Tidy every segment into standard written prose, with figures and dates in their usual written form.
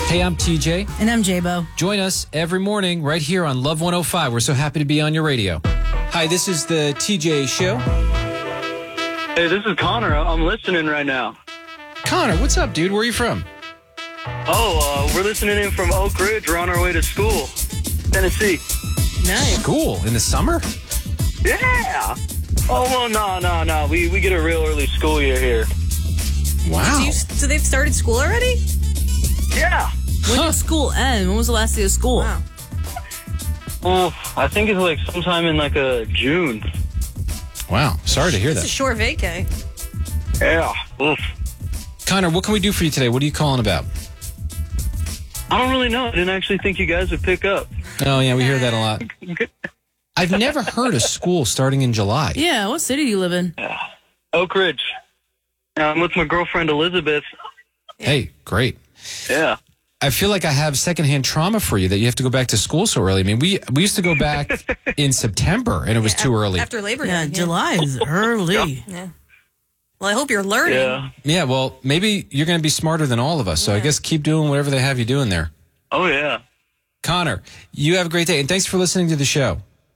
Hey, I'm TJ. And I'm J-Bo. Join us every morning right here on Love 105. We're so happy to be on your radio. Hi, this is the TJ Show. Hey, this is Connor. I'm listening right now. Connor, what's up, dude? Where are you from? We're listening in from Oak Ridge. We're on our way to school, Tennessee. Nice. School in the summer? Yeah. Oh, well, no. We get a real early school year here. Wow. So they've started school already? Yeah. When did school end? When was the last day of school? Wow. Well, I think it's like sometime in like June. Wow. Sorry to hear It's a that. short vacay. Yeah. Oof. Connor, what can we do for you today? What are you calling about? I don't really know. I didn't actually think you guys would pick up. Oh, yeah, we hear that a lot. I've never heard of school starting in July. Yeah, what city do you live in? Oak Ridge. I'm with my girlfriend Elizabeth. Hey, great. Yeah. I feel like I have secondhand trauma for you that you have to go back to school so early. I mean, we used to go back in September, and it was too early. After Labor Day. Yeah, July is early. Yeah. Well, I hope you're learning. Yeah. Yeah, well, maybe you're going to be smarter than all of us, so I guess keep doing whatever they have you doing there. Oh, yeah. Connor, you have a great day, and thanks for listening to the show.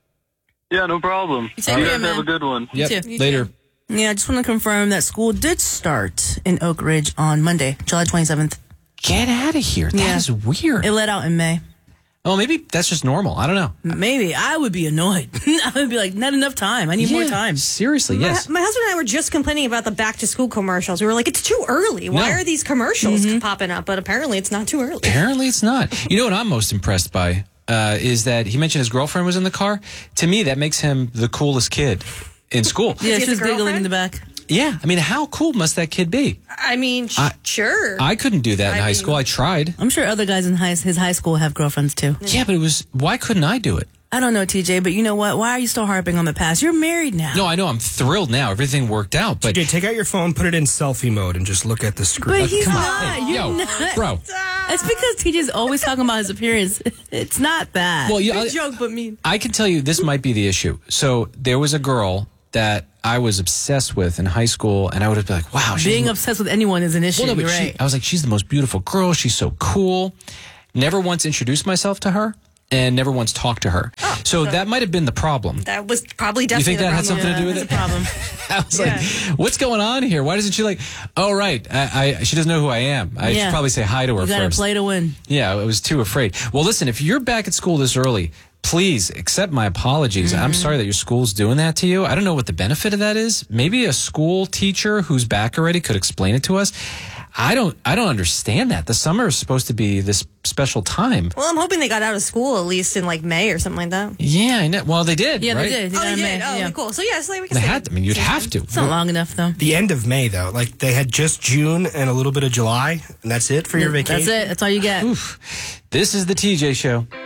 Yeah, no problem. You take care, guys man. have a good one. Yep, too. You later. Yeah, I just want to confirm that school did start in Oak Ridge on Monday, July 27th. Get out of here. That is weird. It let out in May. Oh, maybe that's just normal. I don't know. Maybe. I would be annoyed. I would be like, not enough time. I need more time. Seriously, yes. My husband and I were just complaining about the back-to-school commercials. We were like, it's too early. Why No. are these commercials popping up? But apparently it's not too early. Apparently it's not. You know what I'm most impressed by is that he mentioned his girlfriend was in the car. To me, that makes him the coolest kid in school. Yeah, he she have was a giggling in girlfriend? the back. Yeah, I mean, how cool must that kid be? I mean, sure. I couldn't do that in high school. I tried. I'm sure other guys in his high school have girlfriends too. Yeah, but why couldn't I do it? I don't know, TJ, but you know what? Why are you still harping on the past? You're married now. No, I know. I'm thrilled now. Everything worked out. But TJ, take out your phone, put it in selfie mode, and just look at the screen. But he's come on. not. Hey, You're yo, not. bro. It's because TJ's always talking about his appearance. It's not that. Well, yeah, Good joke, but mean. I can tell you this might be the issue. So there was a girl that I was obsessed with in high school, and I would have been like, wow. Being obsessed with anyone is an issue. Well, no, but You're right. I was like, she's the most beautiful girl. She's so cool. Never once introduced myself to her and never once talked to her. So that might have been the problem. That was probably You definitely think that the had problem. something to do with That's it? a problem. I was like, what's going on here? Why doesn't she like, oh, right. She doesn't know who I am. I should probably say hi to her You got to first. play to win. Yeah, I was too afraid. Well, listen, if you're back at school this early, please accept my apologies. I'm sorry that your school's doing that to you. I don't know what the benefit of that is. Maybe a school teacher who's back already could explain it to us. I don't understand that. The summer is supposed to be this special time. Well, I'm hoping they got out of school at least in like May or something like that. Yeah, I know. Well, they did. Yeah, right? they did. Oh, they got in did? May. Oh, Yeah. cool. So, yeah, so we can They say had. I mean, you'd have to. It's not long enough, though. The end of May, though, like they had just June and a little bit of July, and that's it for your vacation. That's it. That's all you get. This is the TJ Show.